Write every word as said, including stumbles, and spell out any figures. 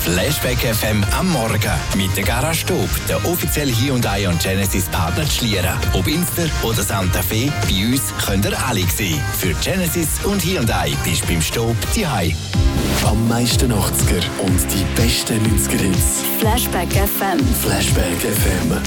Flashback F M am Morgen mit der Garage Stob, der offizielle Hyundai und Genesis Partner zu Schlieren. Ob Inster oder Santa Fe, bei uns könnt ihr alle sehen. Für Genesis und Hyundai bist du beim Stob daheim. Am meisten achtziger und die besten neunziger Hits. Flashback F M. Flashback F M.